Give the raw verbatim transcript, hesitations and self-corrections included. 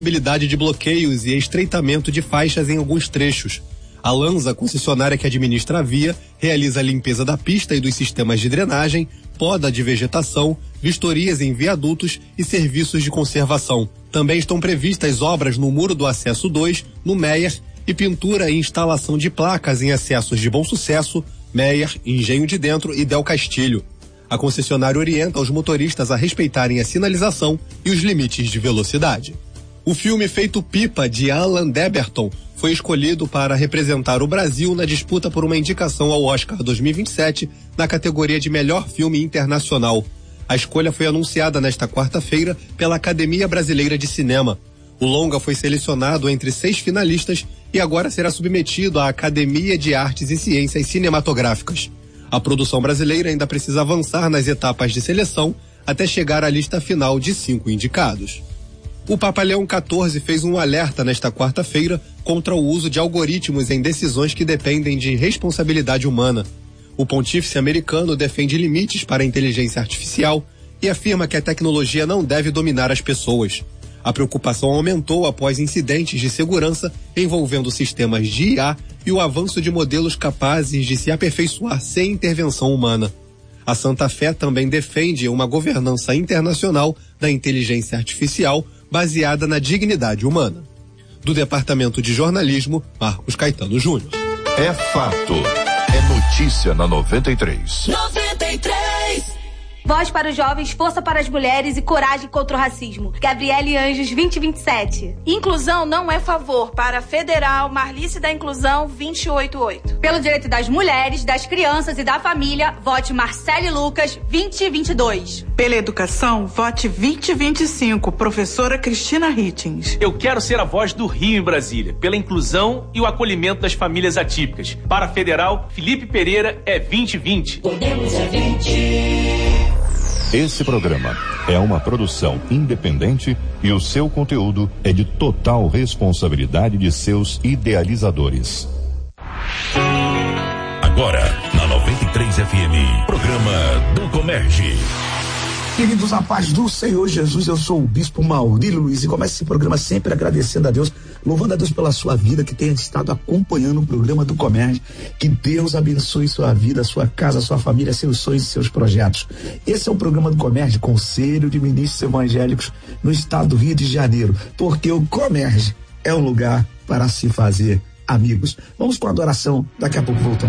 habilidade de bloqueios e estreitamento de faixas em alguns trechos. A Lanza, concessionária que administra a via, realiza a limpeza da pista e dos sistemas de drenagem, poda de vegetação, vistorias em viadutos e serviços de conservação. Também estão previstas obras no Muro do Acesso dois, no Meier, e pintura e instalação de placas em acessos de Bom Sucesso, Meier, Engenho de Dentro e Del Castilho. A concessionária orienta os motoristas a respeitarem a sinalização e os limites de velocidade. O filme Feito Pipa, de Alan Deberton, foi escolhido para representar o Brasil na disputa por uma indicação ao Oscar dois mil e vinte e sete na categoria de Melhor Filme Internacional. A escolha foi anunciada nesta quarta-feira pela Academia Brasileira de Cinema. O longa foi selecionado entre seis finalistas e agora será submetido à Academia de Artes e Ciências Cinematográficas. A produção brasileira ainda precisa avançar nas etapas de seleção até chegar à lista final de cinco indicados. O Papa Leão quatorze fez um alerta nesta quarta-feira contra o uso de algoritmos em decisões que dependem de responsabilidade humana. O pontífice americano defende limites para a inteligência artificial e afirma que a tecnologia não deve dominar as pessoas. A preocupação aumentou após incidentes de segurança envolvendo sistemas de I A e o avanço de modelos capazes de se aperfeiçoar sem intervenção humana. A Santa Fé também defende uma governança internacional da inteligência artificial baseada na dignidade humana. Do Departamento de Jornalismo, Marcos Caetano Júnior. É fato. É notícia na noventa e três. noventa e três. Voz para os jovens, força para as mulheres e coragem contra o racismo. Gabriele Anjos, vinte e vinte e sete. Inclusão não é favor. Para Federal, Marlice da Inclusão, vinte e oito oito. Pelo direito das mulheres, das crianças e da família, vote Marcele Lucas, vinte e vinte e dois. Pela educação, vote vinte e vinte e cinco, professora Cristina Rittins. Eu quero ser a voz do Rio em Brasília, pela inclusão e o acolhimento das famílias atípicas. Para Federal, Felipe Pereira é vinte e vinte. Podemos é vinte. Esse programa é uma produção independente e o seu conteúdo é de total responsabilidade de seus idealizadores. Agora, na noventa e três F M, programa do Comerge. Queridos, a paz do Senhor Jesus, eu sou o Bispo Maurílio Luiz e começo esse programa sempre agradecendo a Deus, louvando a Deus pela sua vida que tenha estado acompanhando o programa do Comerge. Que Deus abençoe sua vida, sua casa, sua família, seus sonhos e seus projetos. Esse é o programa do Comerge, Conselho de Ministros Evangélicos no estado do Rio de Janeiro, porque o Comerge é um lugar para se fazer amigos. Vamos com a adoração, daqui a pouco voltamos.